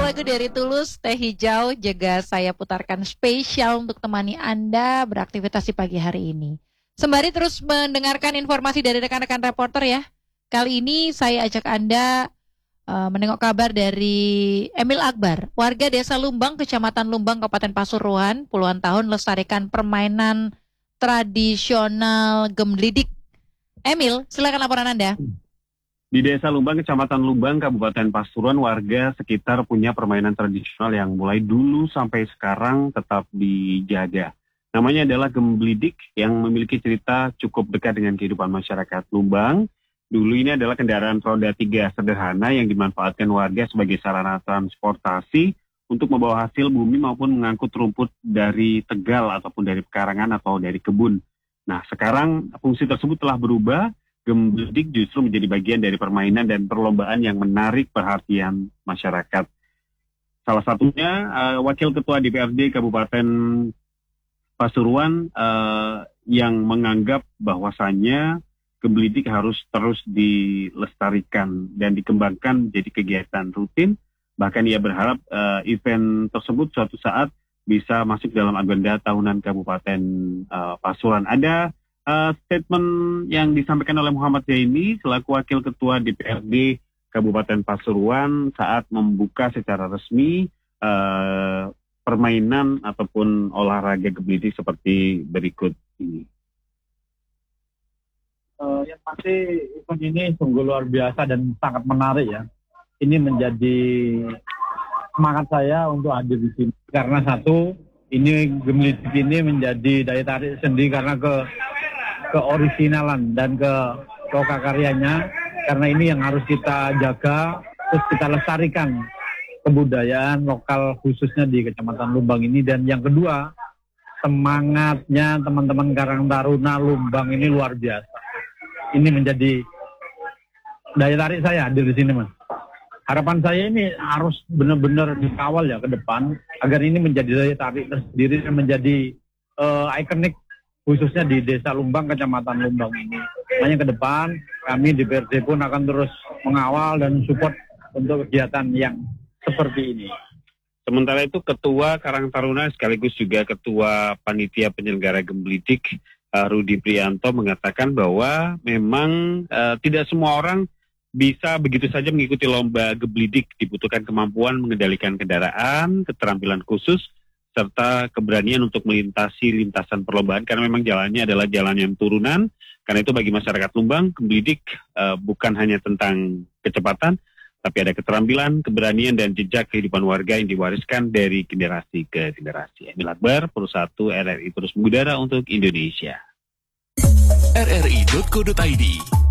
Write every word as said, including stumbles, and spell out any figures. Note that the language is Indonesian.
lagu dari Tulus, Teh Hijau, juga saya putarkan spesial untuk temani Anda beraktivitas di pagi hari ini. Sembari terus mendengarkan informasi dari rekan-rekan reporter ya. Kali ini saya ajak Anda uh, menengok kabar dari Emil Akbar, warga Desa Lumbang, Kecamatan Lumbang, Kabupaten Pasuruan, puluhan tahun melestarikan permainan tradisional gemblidik. Emil, silakan laporan Anda. Di Desa Lumbang, Kecamatan Lumbang, Kabupaten Pasuruan, warga sekitar punya permainan tradisional yang mulai dulu sampai sekarang tetap dijaga. Namanya adalah gemblidik yang memiliki cerita cukup dekat dengan kehidupan masyarakat Lumbang. Dulu ini adalah kendaraan roda tiga sederhana yang dimanfaatkan warga sebagai sarana transportasi untuk membawa hasil bumi maupun mengangkut rumput dari tegal ataupun dari pekarangan atau dari kebun. Nah, sekarang fungsi tersebut telah berubah. Gemblidik justru menjadi bagian dari permainan dan perlombaan yang menarik perhatian masyarakat. Salah satunya uh, Wakil Ketua D P R D Kabupaten Pasuruan uh, yang menganggap bahwasannya gemblidik harus terus dilestarikan dan dikembangkan menjadi kegiatan rutin. Bahkan ia berharap uh, event tersebut suatu saat bisa masuk dalam agenda tahunan Kabupaten uh, Pasuruan. Ada Uh, statement yang disampaikan oleh Muhammad Zaini selaku Wakil Ketua D P R D Kabupaten Pasuruan saat membuka secara resmi uh, permainan ataupun olahraga gemblidik seperti berikut ini. Uh, yang pasti event ini sungguh luar biasa dan sangat menarik ya. Ini menjadi semangat saya untuk hadir di sini karena satu, ini gemblidik ini menjadi daya tarik sendiri karena ke keoriginalan dan ke lokal karyanya, karena ini yang harus kita jaga, terus kita lestarikan kebudayaan lokal khususnya di Kecamatan Lumbang ini. Dan yang kedua, semangatnya teman-teman Karang Taruna Lumbang ini luar biasa. Ini menjadi daya tarik saya hadir di sini, Mas. Harapan saya ini harus benar-benar dikawal ya ke depan, agar ini menjadi daya tarik tersendiri dan menjadi uh, ikonik khususnya di Desa Lumbang, Kecamatan Lumbang ini. Makanya ke depan kami di D P R D pun akan terus mengawal dan support untuk kegiatan yang seperti ini. Sementara itu Ketua Karang Taruna sekaligus juga Ketua Panitia Penyelenggara Gemblidik uh, Rudi Prianto mengatakan bahwa memang uh, tidak semua orang bisa begitu saja mengikuti lomba gemblidik. Dibutuhkan kemampuan mengendalikan kendaraan, keterampilan khusus, serta keberanian untuk melintasi lintasan perlombaan karena memang jalannya adalah jalan yang turunan. Karena itu bagi masyarakat Lumbang, gemblidik uh, bukan hanya tentang kecepatan, tapi ada keterampilan, keberanian, dan jejak kehidupan warga yang diwariskan dari generasi ke generasi. Emil Akbar, Pro satu R R I terus mengudara untuk Indonesia. R R I titik co titik I D